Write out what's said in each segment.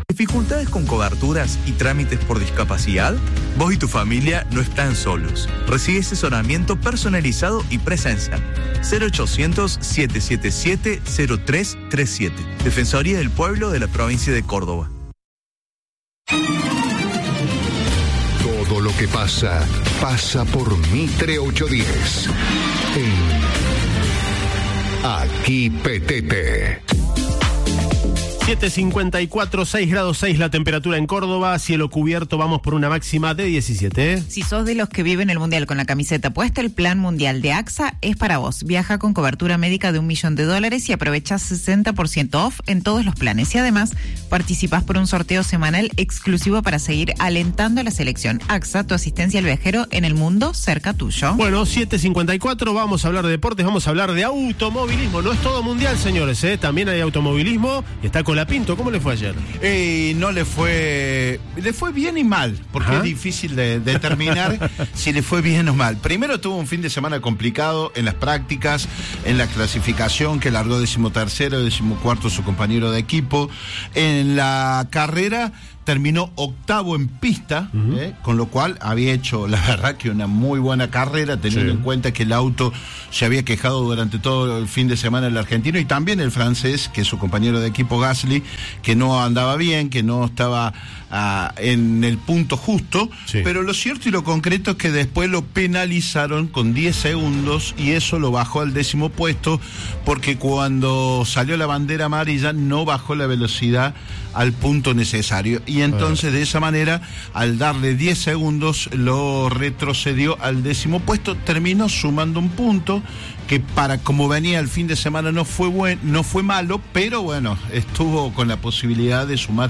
¿Dificultades con coberturas y trámites por discapacidad? Vos y tu familia no están solos. Recibe asesoramiento personalizado y presencial. 0800-777-0337. Defensoría del Pueblo de la Provincia de Córdoba. Todo lo que pasa, pasa por Mitre 810. Aquí Petete. 7:54, 6 grados 6 la temperatura en Córdoba, cielo cubierto, vamos por una máxima de 17. Si sos de los que viven el Mundial con la camiseta puesta, el Plan Mundial de AXA es para vos. Viaja con cobertura médica de $1 millón y aprovechás 60% off en todos los planes. Y además, participás por un sorteo semanal exclusivo para seguir alentando a la selección. AXA, tu asistencia al viajero en el mundo cerca tuyo. Bueno, 7:54, vamos a hablar de deportes, vamos a hablar de automovilismo. No es todo mundial, señores, también hay automovilismo. Está Colapinto, ¿cómo le fue ayer? No le fue bien y mal, porque es difícil de determinar si le fue bien o mal. Primero tuvo un fin de semana complicado en las prácticas, en la clasificación, que largó 13º, 14º su compañero de equipo. En la carrera terminó 8º en pista, con lo cual había hecho, la verdad, que una muy buena carrera, teniendo en cuenta que el auto se había quejado durante todo el fin de semana el argentino y también el francés, que es su compañero de equipo Gasly, que no andaba bien, que no estaba en el punto justo, pero lo cierto y lo concreto es que después lo penalizaron con 10 segundos y eso lo bajó al 10º puesto, porque cuando salió la bandera amarilla no bajó la velocidad al punto necesario. Y entonces de esa manera, al darle 10 segundos, lo retrocedió al 10º puesto, terminó sumando un punto que para como venía el fin de semana no fue malo, pero bueno, estuvo con la posibilidad de sumar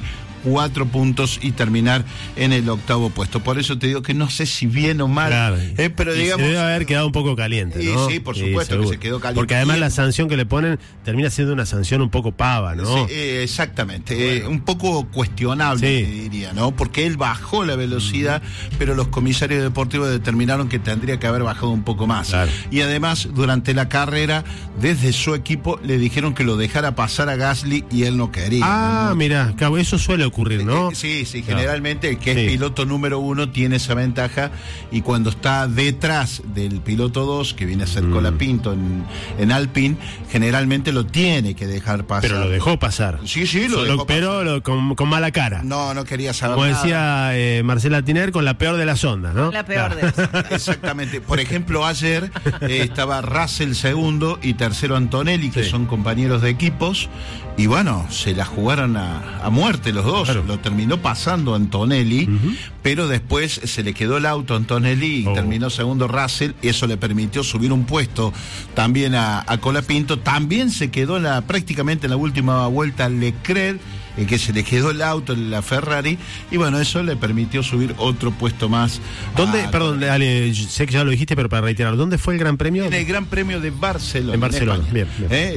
4 puntos y terminar en el 8º puesto. Por eso te digo que no sé si bien o mal, claro, pero digamos... Se debe haber quedado un poco caliente, ¿no? Sí, por supuesto que se quedó caliente. Porque además la sanción que le ponen termina siendo una sanción un poco pava, ¿no? Sí, exactamente, un poco cuestionable, diría, ¿no? Porque él bajó la velocidad, pero los comisarios deportivos determinaron que tendría que haber bajado un poco más. Claro. Y además, durante la carrera, desde su equipo le dijeron que lo dejara pasar a Gasly y él no quería. ¿no? Mirá, cabo, eso suele ocurrir, ¿no? Sí, generalmente el que es piloto número 1 tiene esa ventaja, y cuando está detrás del piloto 2, que viene a ser Colapinto en Alpine, generalmente lo tiene que dejar pasar. Pero lo dejó pasar. Sí, lo dejó pero pasar. Con mala cara. No quería saber Como nada. decía Marcela Tiner, con la peor de las ondas, ¿no? La peor de las ondas. Exactamente. Por ejemplo, ayer estaba Russell segundo y tercero Antonelli, que son compañeros de equipos, y bueno, se la jugaron a muerte los dos. Claro. Lo terminó pasando Antonelli, pero después se le quedó el auto a Antonelli y terminó segundo Russell, y eso le permitió subir un puesto también a Colapinto. También se quedó prácticamente en la última vuelta Leclerc, que se le quedó el auto en la Ferrari, y bueno, eso le permitió subir otro puesto más. ¿Dónde? Perdón, Ale, sé que ya lo dijiste, pero para reiterar, ¿dónde fue el Gran Premio? En el Gran Premio de Barcelona. En Barcelona, bien.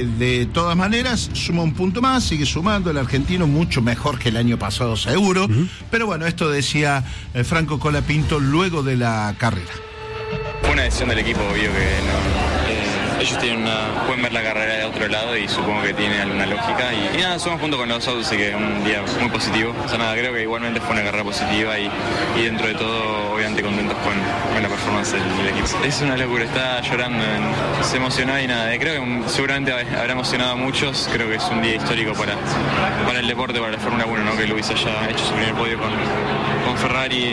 De todas maneras, suma un punto más, sigue sumando el argentino, mucho mejor que el año pasado seguro, pero bueno, esto decía Franco Colapinto luego de la carrera. Fue una decisión del equipo, obvio que no... Ellos pueden ver la carrera de otro lado y supongo que tiene alguna lógica. Y nada, somos junto con los autos, así que un día muy positivo. O sea, nada, creo que igualmente fue una carrera positiva y dentro de todo, obviamente contentos con la performance del equipo. Es una locura, está llorando, se emocionó y nada. Creo que seguramente habrá emocionado a muchos. Creo que es un día histórico para el deporte, para la Fórmula 1, ¿no? Que Luis haya hecho su primer podio con Ferrari.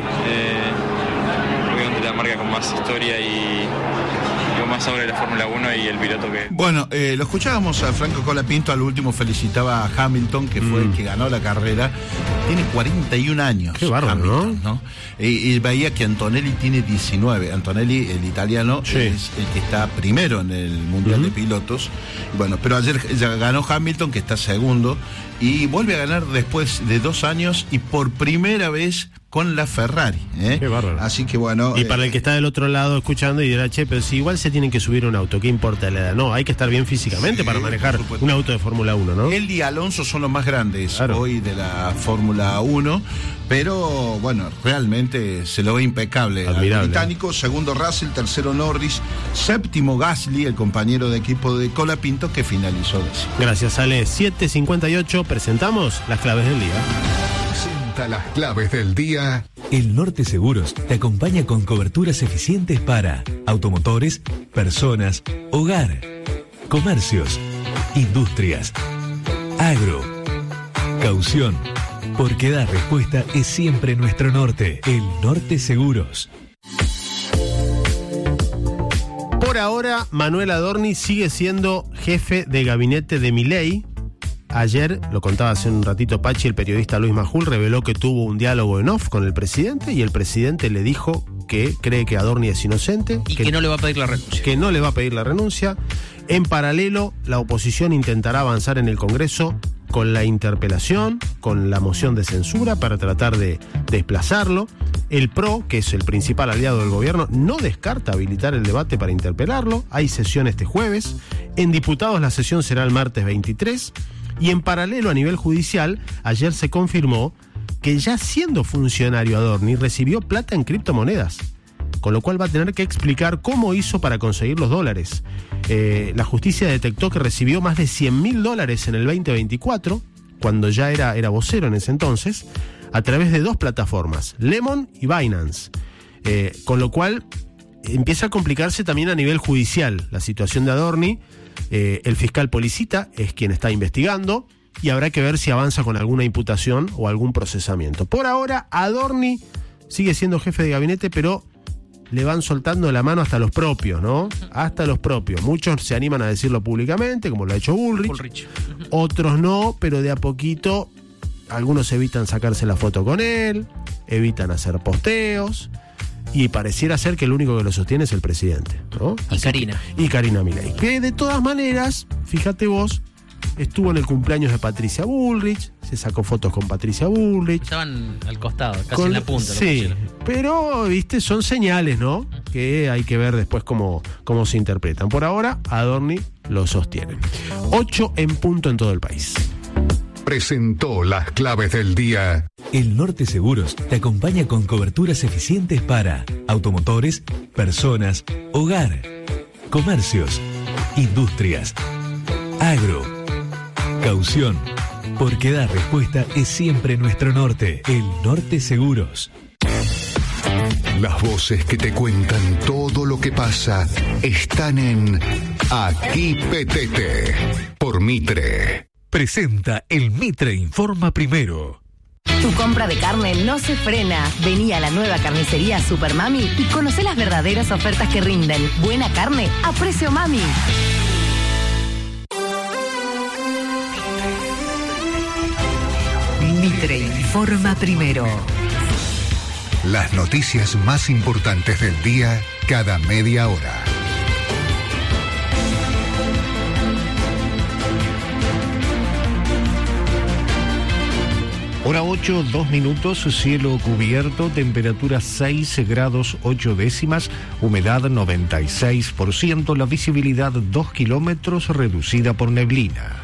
Obviamente la marca con más historia y más sobre la Fórmula 1 y el piloto que... Bueno, lo escuchábamos a Franco Colapinto, al último felicitaba a Hamilton, que fue el que ganó la carrera. Tiene 41 años. Qué bárbaro, Hamilton, ¿no? Y veía que Antonelli tiene 19. Antonelli, el italiano, es el que está primero en el Mundial de Pilotos. Bueno, pero ayer ya ganó Hamilton, que está segundo, y vuelve a ganar después de 2 años y por primera vez con la Ferrari. Qué bárbaro. Así que bueno... Y para el que está del otro lado escuchando y dirá, che, pero si igual se tienen que subir un auto, ¿qué importa la edad? No, hay que estar bien físicamente para manejar un auto de Fórmula 1, ¿no? Él y Alonso son los más grandes hoy de la Fórmula 1, pero bueno, realmente se lo ve impecable. Admirable. Al británico, segundo Russell, tercero Norris, séptimo Gasly, el compañero de equipo de Colapinto, que finalizó décimo. Gracias, Ale. 7:58, presentamos las claves del día. Presenta las claves del día. El Norte Seguros te acompaña con coberturas eficientes para automotores, personas, hogar, comercios, industrias, agro, caución. Porque dar respuesta es siempre nuestro norte. El Norte Seguros. Por ahora, Manuel Adorni sigue siendo jefe de gabinete de Milei. Ayer, lo contaba hace un ratito Pachi, el periodista Luis Majul reveló que tuvo un diálogo en off con el presidente y el presidente le dijo que cree que Adorni es inocente. Y que no le va a pedir la renuncia. Que no le va a pedir la renuncia. En paralelo, la oposición intentará avanzar en el Congreso con la interpelación, con la moción de censura para tratar de desplazarlo. El PRO, que es el principal aliado del gobierno, no descarta habilitar el debate para interpelarlo. Hay sesión este jueves. En diputados la sesión será el martes 23. Y en paralelo a nivel judicial, ayer se confirmó que ya siendo funcionario Adorni recibió plata en criptomonedas, con lo cual va a tener que explicar cómo hizo para conseguir los dólares. La justicia detectó que recibió más de $100.000 en el 2024, cuando ya era vocero en ese entonces, a través de 2 plataformas, Lemon y Binance. Con lo cual empieza a complicarse también a nivel judicial la situación de Adorni. El fiscal Policita es quien está investigando y habrá que ver si avanza con alguna imputación o algún procesamiento. Por ahora, Adorni sigue siendo jefe de gabinete, pero le van soltando la mano hasta los propios, ¿no? Hasta los propios. Muchos se animan a decirlo públicamente, como lo ha hecho Bullrich. Otros no, pero de a poquito algunos evitan sacarse la foto con él, evitan hacer posteos, y pareciera ser que el único que lo sostiene es el presidente, ¿no? Y Karina Milei. Que de todas maneras, fíjate vos, estuvo en el cumpleaños de Patricia Bullrich, se sacó fotos con Patricia Bullrich. Estaban al costado, casi en la punta. Sí, pero, viste, son señales, ¿no? Que hay que ver después cómo se interpretan. Por ahora, Adorni lo sostiene. 8 en punto en todo el país. Presentó las claves del día. El Norte Seguros te acompaña con coberturas eficientes para automotores, personas, hogar, comercios, industrias, agro, caución. Porque dar respuesta es siempre nuestro norte. El Norte Seguros. Las voces que te cuentan todo lo que pasa están en Aquí Petete por Mitre. Presenta el Mitre Informa Primero. Tu compra de carne no se frena. Vení a la nueva carnicería Super Mami y conocé las verdaderas ofertas que rinden. Buena carne a precio mami. Mitre Informa Primero. Las noticias más importantes del día cada media hora. Hora 8, 2 minutos, cielo cubierto, temperatura 6 grados 8 décimas, humedad 96%, la visibilidad 2 kilómetros reducida por neblina.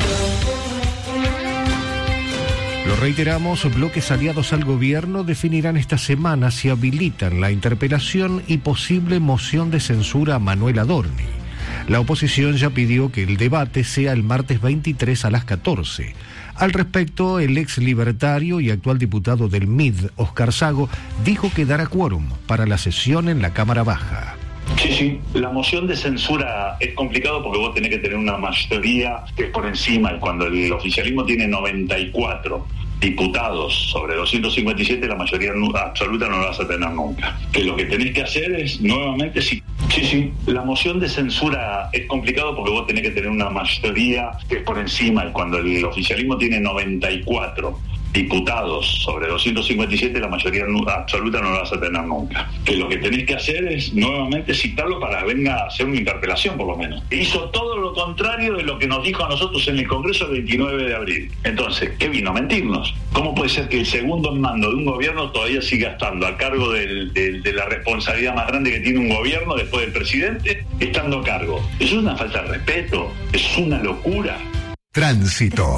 Lo reiteramos, bloques aliados al gobierno definirán esta semana si habilitan la interpelación y posible moción de censura a Manuel Adorni. La oposición ya pidió que el debate sea el martes 23 a las 14. Al respecto, el ex libertario y actual diputado del MID, Oscar Sago, dijo que dará quórum para la sesión en la Cámara Baja. Sí, la moción de censura es complicado porque vos tenés que tener una mayoría que es por encima, y cuando el oficialismo tiene 94 diputados sobre 257, la mayoría absoluta no la vas a tener nunca. Que lo que tenés que hacer es nuevamente, sí, la moción de censura es complicado porque vos tenés que tener una mayoría que es por encima, y cuando el oficialismo tiene 94 diputados sobre 257, la mayoría absoluta no la vas a tener nunca. Que lo que tenés que hacer es nuevamente citarlo para que venga a hacer una interpelación, por lo menos. Hizo todo lo contrario de lo que nos dijo a nosotros en el Congreso el 29 de abril. Entonces, ¿qué vino? A mentirnos. ¿Cómo puede ser que el segundo en mando de un gobierno todavía siga estando a cargo de la responsabilidad más grande que tiene un gobierno después del presidente, estando a cargo? Eso es una falta de respeto, es una locura. Tránsito.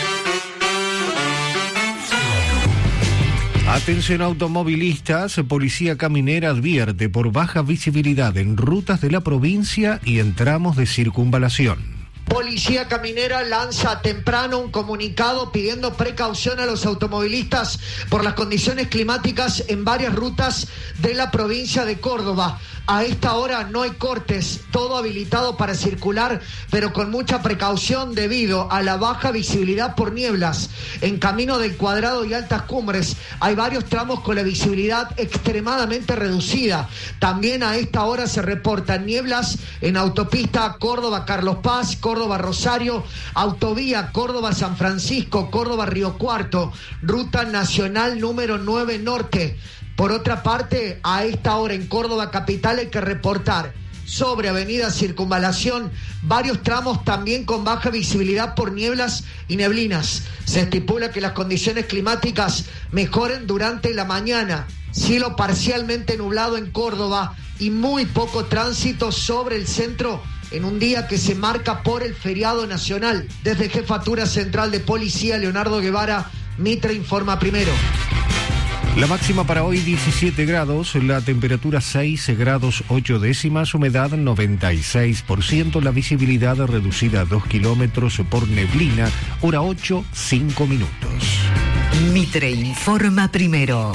Atención automovilistas, Policía Caminera advierte por baja visibilidad en rutas de la provincia y en tramos de circunvalación. Policía Caminera lanza temprano un comunicado pidiendo precaución a los automovilistas por las condiciones climáticas en varias rutas de la provincia de Córdoba. A esta hora no hay cortes, todo habilitado para circular, pero con mucha precaución debido a la baja visibilidad por nieblas. En Camino del Cuadrado y Altas Cumbres hay varios tramos con la visibilidad extremadamente reducida. También a esta hora se reportan nieblas en autopista Córdoba-Carlos Paz, Córdoba-Rosario, autovía Córdoba-San Francisco, Córdoba-Río Cuarto, ruta nacional número 9 Norte. Por otra parte, a esta hora en Córdoba capital hay que reportar sobre Avenida Circunvalación varios tramos también con baja visibilidad por nieblas y neblinas. Se estipula que las condiciones climáticas mejoren durante la mañana. Cielo parcialmente nublado en Córdoba y muy poco tránsito sobre el centro en un día que se marca por el feriado nacional. Desde Jefatura Central de Policía, Leonardo Guevara, Mitre informa primero. La máxima para hoy 17 grados, la temperatura 6 grados 8 décimas, humedad 96%, la visibilidad reducida a 2 kilómetros por neblina, hora 8, 5 minutos. Mitre informa primero.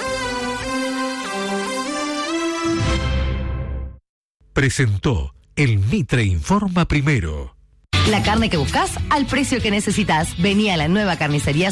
Presentó el Mitre informa primero. La carne que buscas al precio que necesitas. Vení a la nueva carnicería